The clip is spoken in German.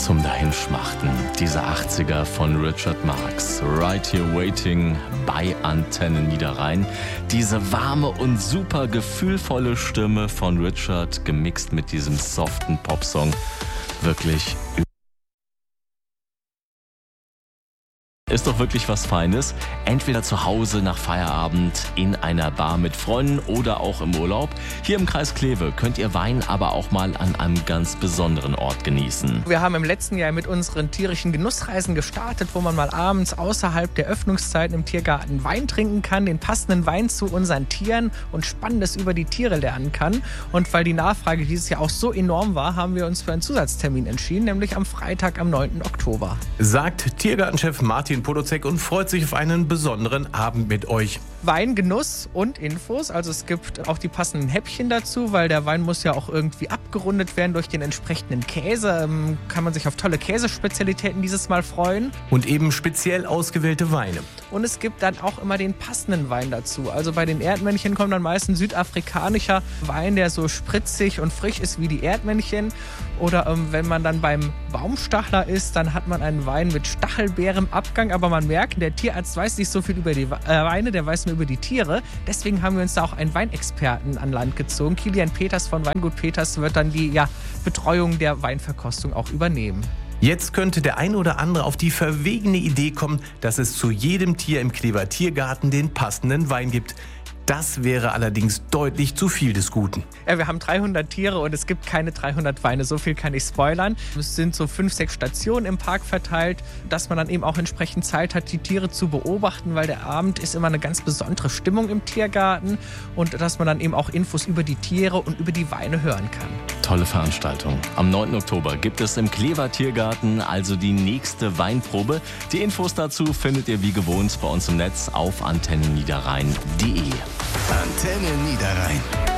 Zum Dahinschmachten, diese 80er von Richard Marx. Right Here Waiting bei Antenne Niederrhein. Diese warme und super gefühlvolle Stimme von Richard, gemixt mit diesem soften Popsong. Wirklich ist doch wirklich was Feines. Entweder zu Hause nach Feierabend, in einer Bar mit Freunden oder auch im Urlaub. Hier im Kreis Kleve könnt ihr Wein aber auch mal an einem ganz besonderen Ort genießen. Wir haben im letzten Jahr mit unseren tierischen Genussreisen gestartet, wo man mal abends außerhalb der Öffnungszeiten im Tiergarten Wein trinken kann, den passenden Wein zu unseren Tieren und Spannendes über die Tiere lernen kann. Und weil die Nachfrage dieses Jahr auch so enorm war, haben wir uns für einen Zusatztermin entschieden, nämlich am Freitag, am 9. Oktober. Sagt Tiergartenchef Martin Podolzek und freut sich auf einen besonderen Abend mit euch. Wein, Genuss und Infos. Also es gibt auch die passenden Häppchen dazu, weil der Wein muss ja auch irgendwie abgerundet werden durch den entsprechenden Käse. Kann man sich auf tolle Käsespezialitäten dieses Mal freuen. Und eben speziell ausgewählte Weine. Und es gibt dann auch immer den passenden Wein dazu. Also bei den Erdmännchen kommt dann meistens südafrikanischer Wein, der so spritzig und frisch ist wie die Erdmännchen. Oder wenn man dann beim Baumstachler ist, dann hat man einen Wein mit Stachelbeerenabgang. Aber man merkt, der Tierarzt weiß nicht so viel über die Weine, der weiß nur über die Tiere. Deswegen haben wir uns da auch einen Weinexperten an Land gezogen. Kilian Peters von Weingut Peters wird dann die Betreuung der Weinverkostung auch übernehmen. Jetzt könnte der ein oder andere auf die verwegene Idee kommen, dass es zu jedem Tier im Klever Tiergarten den passenden Wein gibt. Das wäre allerdings deutlich zu viel des Guten. Ja, wir haben 300 Tiere und es gibt keine 300 Weine. So viel kann ich spoilern. Es sind so 5, 6 Stationen im Park verteilt, dass man dann eben auch entsprechend Zeit hat, die Tiere zu beobachten, weil der Abend ist immer eine ganz besondere Stimmung im Tiergarten und dass man dann eben auch Infos über die Tiere und über die Weine hören kann. Tolle Veranstaltung. Am 9. Oktober gibt es im Klever Tiergarten also die nächste Weinprobe. Die Infos dazu findet ihr wie gewohnt bei uns im Netz auf antenneniederrhein.de. Antenne Niederrhein.